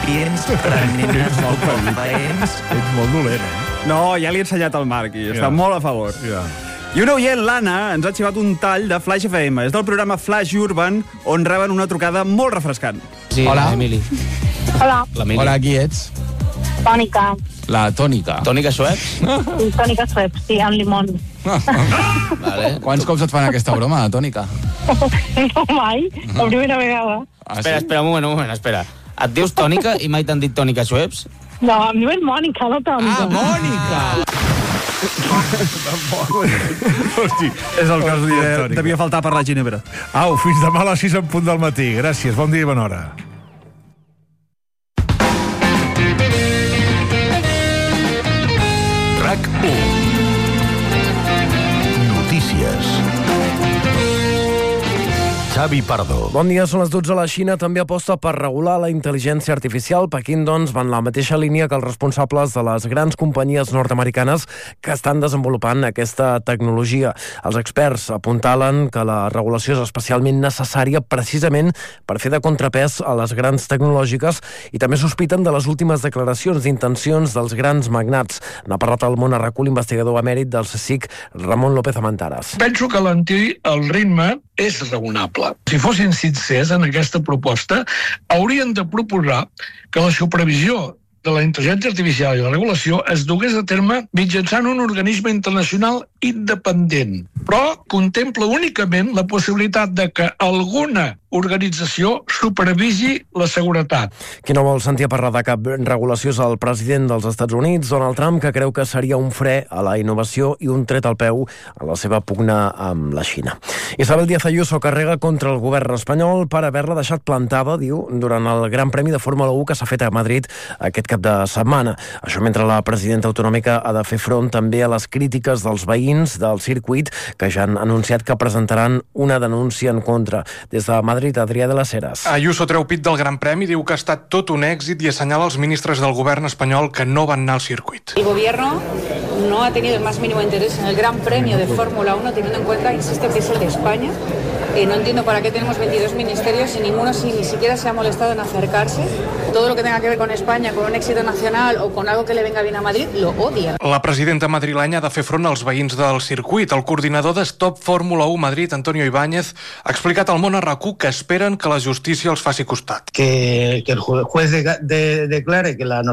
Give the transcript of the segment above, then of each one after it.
incipients prenents alfaents. Ets molt dolent, No, ja li he ensenyat el Marc i està molt a favor. I una oient, l'Anna, ens ha xivat un tall de Flash FM. És del programa Flash Urban, on reben una trucada molt refrescant. Sí, Hola. Emili. Hola, Hola, qui ets? Tònica. La Tònica. Tònica Schweppes? Tònica Schweppes, sí, amb limón. Vale. Quants cops et fan aquesta broma, Tònica? No mai, la primera vegada. Espera, un moment, espera. Et dius Tònica i mai t'han dit Tònica Schweppes? No, em diuen Mònica, no Tònica. Mònica! Hosti, És el que us diré. Devia faltar per la ginebra. Au, fins demà a les 6 en punt del matí. Gràcies, bon dia i bona hora. RAC1. Notícies. Xavi Pardo. Bon dia, són les 12. La Xina també aposta per regular la intel·ligència artificial. Pequín, doncs, va en la mateixa línia que els responsables de les grans companyies nord-americanes que estan desenvolupant aquesta tecnologia. Els experts apuntalen que la regulació és especialment necessària precisament per fer de contrapès a les grans tecnològiques i també sospiten de les últimes declaracions d'intencions dels grans magnats. N'ha parlat al Món a RAC1 l'investigador emèrit del CSIC, Ramon López Amantaras. Penso que el ritme és raonable. Si fossin sincers en aquesta proposta, haurien de proposar que la supervisió de la intel·ligència artificial i la regulació es dugués a terme mitjançant un organisme internacional independent, però contempla únicament la possibilitat de que alguna organització supervisi la seguretat. Qui no vol sentir a parlar de cap regulació és el president dels Estats Units, Donald Trump, que creu que seria un fre a la innovació i un tret al peu a la seva pugna amb la Xina. Isabel Díaz Ayuso carrega contra el govern espanyol per haver-la deixat plantada, diu, durant el Gran Premi de Fórmula 1 que s'ha fet a Madrid aquest cap de setmana. Això mentre la presidenta autonòmica ha de fer front també a les crítiques dels veïns del circuit que ja han anunciat que presentaran una denúncia en contra. Des de Madrid, Adrià de las Heras. Ayuso treu pit del Gran Premi, diu que ha estat tot un èxit i assenyala els ministres del govern espanyol que no van anar al circuit. El gobierno no ha tenido el más mínimo interés en el Gran Premio de Fórmula 1, teniendo en cuenta, insisto, que es el de España. No entiendo para qué tenemos 22 ministerios y ninguno ni siquiera se ha molestado en acercarse. Todo lo que tenga que ver con España, con un éxito nacional o con algo que le venga bien a Madrid, lo odian. La presidenta madrilenya ha de fer front als veïns del circuit. El coordinador de Stop Fórmula 1 Madrid, Antonio Ibáñez, ha explicat al Món a RAC1 que esperen que la justícia els faci costat. Que el juez declare que la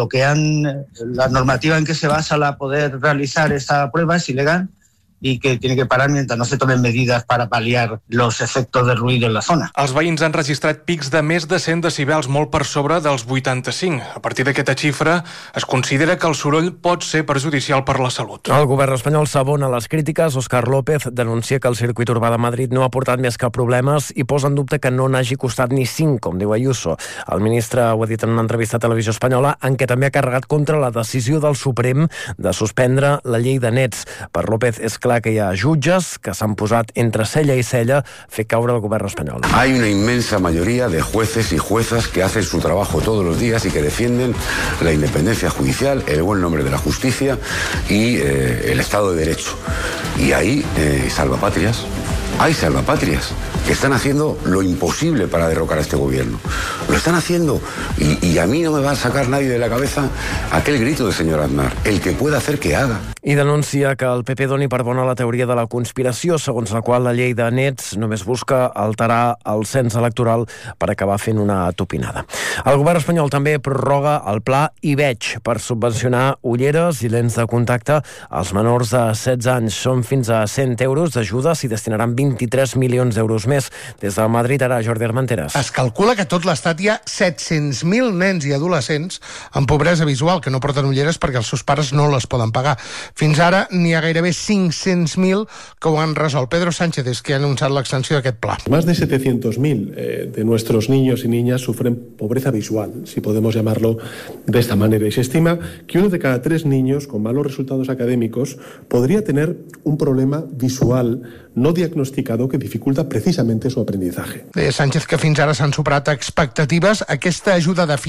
normativa en que se basa la poder realizar esta prueba es ilegal y que tiene que parar mientras no se tomen medidas para paliar los efectos de ruido en la zona. Els veïns han registrat pics de més de 100 decibels, molt per sobre dels 85. A partir d'aquesta xifra es considera que el soroll pot ser perjudicial per la salut. El govern espanyol s'abona les crítiques. Òscar López denuncia que el circuit urbà de Madrid no ha portat més que problemes i posa en dubte que no n'hagi costat ni 5, com diu Ayuso. El ministre ho ha dit en una entrevista a Televisió Espanyola, en què també ha carregat contra la decisió del Suprem de suspendre la llei de nets. Per López és clar que hi ha jutges que s'han posat entre cella i cella fer caure el govern espanyol. Hay una inmensa mayoría de jueces y juezas que hacen su trabajo todos los días y que defienden la independencia judicial, el buen nombre de la justicia y el Estado de Derecho. Y hay salvapatrias. Hay salvapatrias que están haciendo lo imposible para derrocar a este gobierno. Lo están haciendo y a mí no me va a sacar nadie de la cabeza aquel grito del señor Aznar. El que pueda hacer, que haga. I denuncia que el PP doni per bona la teoria de la conspiració, segons la qual la llei de nets només busca alterar el cens electoral per acabar fent una tupinada. El govern espanyol també prorroga el pla IVEG per subvencionar ulleres i lents de contacte als menors de 16 anys. Són fins a 100 euros d'ajuda, s'hi destinaran 23 milions d'euros més. Des de Madrid, ara Jordi Armenteres. Es calcula que a tot l'Estat hi ha 700.000 nens i adolescents amb pobresa visual que no porten ulleres perquè els seus pares no les poden pagar. Fins ara n'hi ha gairebé 500.000 que ho han resolt. Pedro Sánchez és qui ha anunciat l'extensió d'aquest pla. Más de 700.000 de nuestros niños y niñas sufren pobreza visual, si podemos llamarlo de esta manera. Y se estima que 1 de cada 3 niños con malos resultados académicos podría tener un problema visual no diagnosticado que dificulta precisamente su aprendizaje. Sánchez, que fins ara s'han superat expectatives, aquesta ajuda de